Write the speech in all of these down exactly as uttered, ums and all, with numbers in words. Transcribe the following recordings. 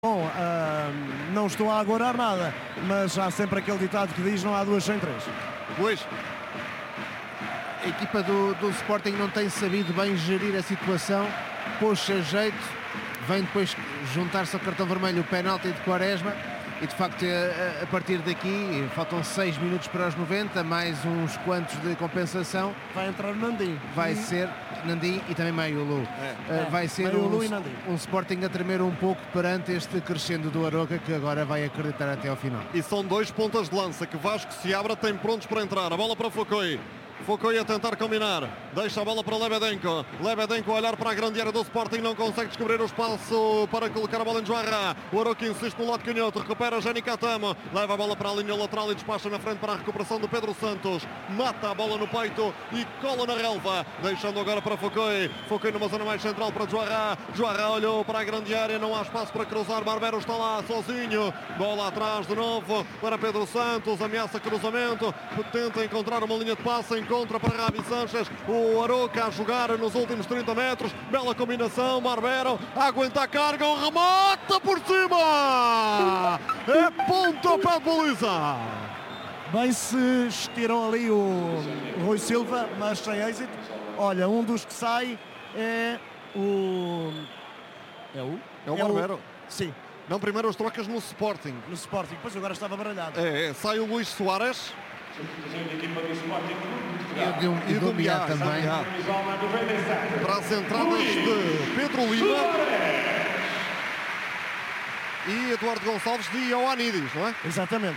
Bom, uh, não estou a agorar nada, mas há sempre aquele ditado que diz não há duas sem três. Pois. A equipa do, do Sporting não tem sabido bem gerir a situação, pôs-se a jeito, vem depois juntar-se ao cartão vermelho o penalti de Quaresma e de facto a, a partir daqui faltam seis minutos para os noventa, mais uns quantos de compensação. Vai entrar Nandim. Vai e... ser Nandim e também Maiulu. É. Uh, vai ser Maiulu um, um Sporting a tremer um pouco perante este crescendo do Aroca, que agora vai acreditar até ao final. E são dois pontas de lança que Vasco Seabra tem prontos para entrar. A bola para Foucault. Foucault a tentar combinar, deixa a bola para Lebedenko, Lebedenko a olhar para a grande área do Sporting, não consegue descobrir o espaço para colocar a bola em Joarra. O Aroca insiste no lado canhoto, recupera Jenny Katamo, leva a bola para a linha lateral e despacha na frente para a recuperação do Pedro Santos, mata a bola no peito e cola na relva, deixando agora para Foucault, Foucault numa zona mais central para Joarra, Joarra olhou para a grande área, não há espaço para cruzar, Barbero está lá sozinho, bola atrás de novo para Pedro Santos, ameaça cruzamento, tenta encontrar uma linha de passe, contra para Ravi Sanchez, o Aroca a jogar nos últimos trinta metros, bela combinação, Barbero aguenta a carga, o remata por cima, é pontapé de baliza. Bem se estiram ali o Rui Silva, mas sem êxito. Olha, um dos que sai é o... É o? É o é Barbero. O... Sim. Não, primeiro as trocas no Sporting. No Sporting, pois agora estava baralhado. É, é. Sai o Luís Soares. E do, e do Biá também. Para as entradas de Pedro Lima e Eduardo Gonçalves de Ioannidis, não é? Exatamente.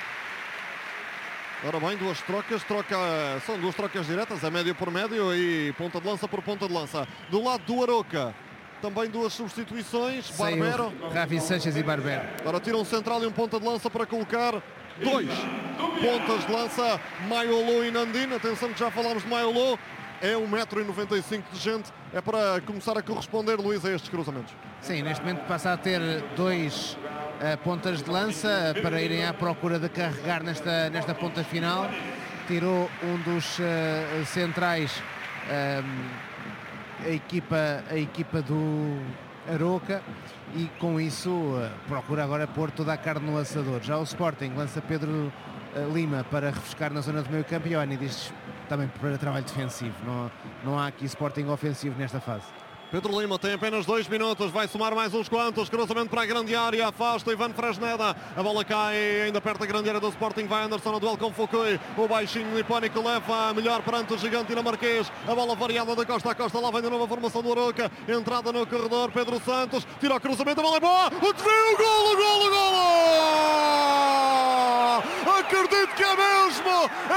Ora bem, duas trocas, troca, são duas trocas diretas, é médio por médio e ponta de lança por ponta de lança. Do lado do Aroca, também duas substituições, Saiu Barbero. Ravi Sanchez e Barbero. Agora tira um central e um ponta de lança para colocar dois pontas de lança, Maiolo e Nandim. Atenção que já falámos de Maiolo, é um metro e noventa e cinco de gente, é para começar a corresponder, Luís, a estes cruzamentos. Sim, neste momento passa a ter dois uh, pontas de lança uh, para irem à procura de carregar nesta, nesta ponta final. Tirou um dos uh, centrais, um, a, equipa, a equipa do Aroca, e com isso uh, procura agora pôr toda a carne no assador. Já o Sporting lança Pedro uh, Lima para refrescar na zona do meio campo e Ioannidis também para trabalho defensivo. Não, não há aqui Sporting ofensivo nesta fase. Pedro Lima tem apenas dois minutos, vai somar mais uns quantos, cruzamento para a grande área, afasta Ivan Fresneda, a bola cai ainda perto da grande área do Sporting, vai Anderson no duelo com Foucault, o baixinho nipónico leva a melhor perante o gigante dinamarquês, a bola variada da costa a costa, lá vem de novo a formação do Aroca, entrada no corredor, Pedro Santos, tira o cruzamento, a bola é boa, o desvio, golo, golo, golo! Acredito que é mesmo,